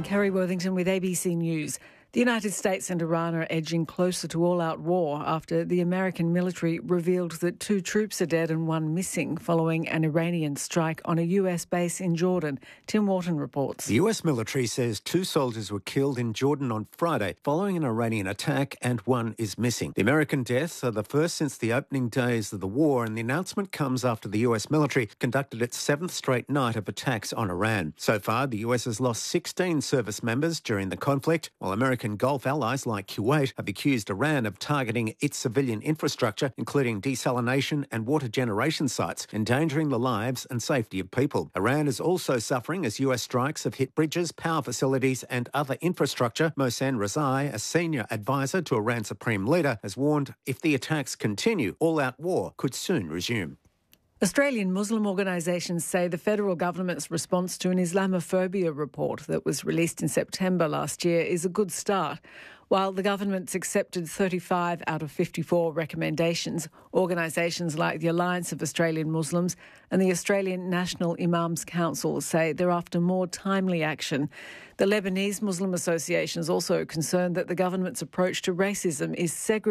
Kerry Worthington with ABC News. The United States and Iran are edging closer to all-out war after the American military revealed that 2 troops are dead and 1 missing following an Iranian strike on a US base in Jordan. Tim Wharton reports. The US military says 2 soldiers were killed in Jordan on Friday following an Iranian attack and 1 is missing. The American deaths are the first since the opening days of the war, and the announcement comes after the US military conducted its 7th straight night of attacks on Iran. So far, the US has lost 16 service members during the conflict, while American Gulf allies like Kuwait have accused Iran of targeting its civilian infrastructure, including desalination and water generation sites, endangering the lives and safety of people. Iran is also suffering as US strikes have hit bridges, power facilities and other infrastructure. Mohsen Rezai, a senior advisor to Iran's supreme leader, has warned if the attacks continue, all-out war could soon resume. Australian Muslim organisations say the federal government's response to an Islamophobia report that was released in September last year is a good start. While the government's accepted 35 out of 54 recommendations, organisations like the Alliance of Australian Muslims and the Australian National Imams Council say they're after more timely action. The Lebanese Muslim Association is also concerned that the government's approach to racism is segregated